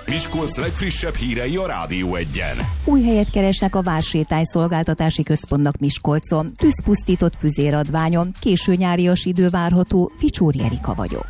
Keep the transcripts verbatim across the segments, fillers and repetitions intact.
Miskolc legfrissebb hírei a Rádió Egyen. Új helyet keresnek a Vársétály Szolgáltatási Központnak Miskolcon. Tűzpusztított füzéradványon, késő nyárias idő várható. Ficsóri Erika vagyok.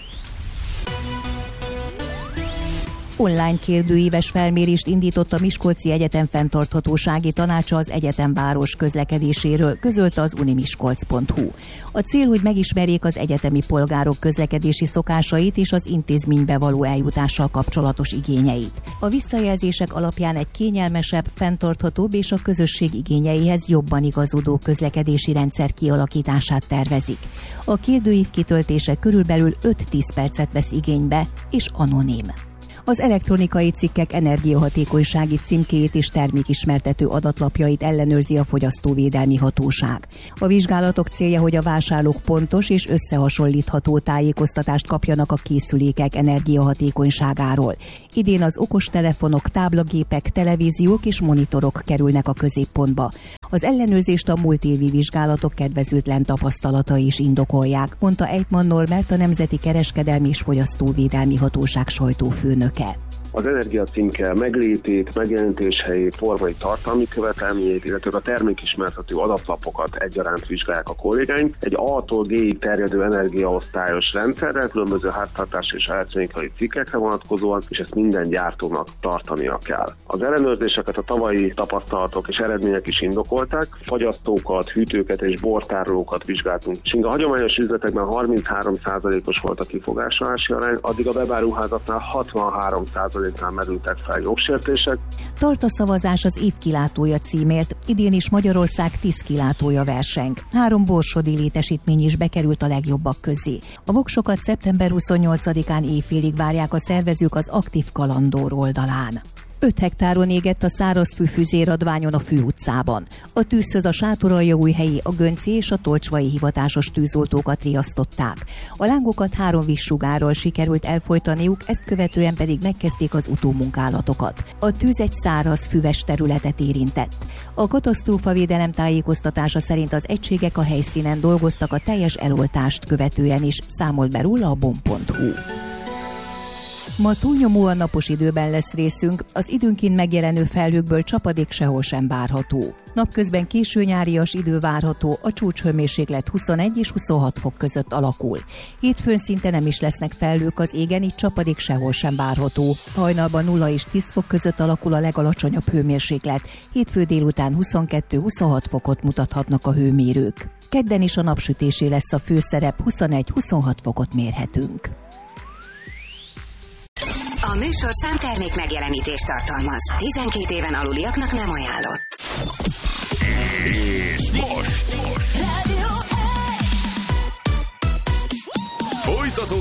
Online kérdőíves felmérést indított a Miskolci Egyetem fenntarthatósági tanácsa az egyetemváros közlekedéséről, közölte az unimiskolc pont hu. A cél, hogy megismerjék az egyetemi polgárok közlekedési szokásait és az intézménybe való eljutással kapcsolatos igényeit. A visszajelzések alapján egy kényelmesebb, fenntarthatóbb és a közösség igényeihez jobban igazodó közlekedési rendszer kialakítását tervezik. A kérdőív kitöltése körülbelül öt-tíz percet vesz igénybe, és anonim. Az elektronikai cikkek energiahatékonysági címkéjét és termékismertető adatlapjait ellenőrzi a Fogyasztóvédelmi Hatóság. A vizsgálatok célja, hogy a vásárlók pontos és összehasonlítható tájékoztatást kapjanak a készülékek energiahatékonyságáról. Idén az okostelefonok, táblagépek, televíziók és monitorok kerülnek a középpontba. Az ellenőrzést a múlt évi vizsgálatok kedvezőtlen tapasztalatai is indokolják, mondta Eitmann Norbert, a Nemzeti Kereskedelmi és Fogyasztóvédelmi Hatóság sajtófőnöke. Az energiacímke meglétét, megjelenítéshelyét, formai tartalmi követelményét, illetve a termékismertető adatlapokat egyaránt vizsgálják a kollégáink. Egy A-tól G-ig terjedő energiaosztályos rendszerrel, különböző háztartási és elektronikai cikkekre vonatkozóan, és ezt minden gyártónak tartania kell. Az ellenőrzéseket a tavalyi tapasztalatok és eredmények is indokolták. Fagyasztókat, hűtőket és bortárolókat vizsgáltunk. És a hagyományos üzletekben harminchárom százalékos volt a kifogásolási arány, addig a webáruházaknál hatvanhárom százalék merültek fel jogsértések. Tart a szavazás az év kilátója címért. Idén is Magyarország tíz kilátója verseng. Három borsodi létesítmény is bekerült a legjobbak közé. A voksokat szeptember huszonnyolcadikán éjfélig várják a szervezők az Aktív Kalandor oldalán. öt hektáron égett a szárazfű füzéradványon a Főutcában. A tűzhöz a Sátoraljaújhelyi, a Gönci és a Tolcsvai hivatásos tűzoltókat riasztották. A lángokat három vízsugárral sikerült elfojtaniuk, ezt követően pedig megkezdték az utómunkálatokat. A tűz egy száraz, füves területet érintett. A katasztrófavédelem tájékoztatása szerint az egységek a helyszínen dolgoztak a teljes eloltást követően is, számolt be róla a bom pont hu. Ma túlnyomóan napos időben lesz részünk, az időnként megjelenő felhőkből csapadék sehol sem várható. Napközben késő nyárias idő várható, a csúcshőmérséklet huszonegy és huszonhat fok között alakul. Hétfőn szinte nem is lesznek felhők az égen, így csapadék sehol sem várható. Hajnalban nulla és tíz fok között alakul a legalacsonyabb hőmérséklet, hétfő délután huszonkettő-huszonhat fokot mutathatnak a hőmérők. Kedden is a napsütésé lesz a főszerep, huszonegy-huszonhat fokot mérhetünk. A műsorszám termék megjelenítést tartalmaz. tizenkét éven aluliaknak nem ajánlott. És most, most.